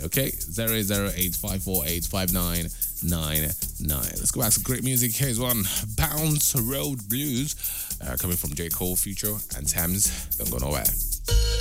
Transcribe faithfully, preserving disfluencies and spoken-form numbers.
okay? zero zero eight five four eight five nine nine nine. Let's go back to great music. Here's one, Bounce Road Blues, uh, coming from J. Cole, Future, and Thames. Don't go nowhere.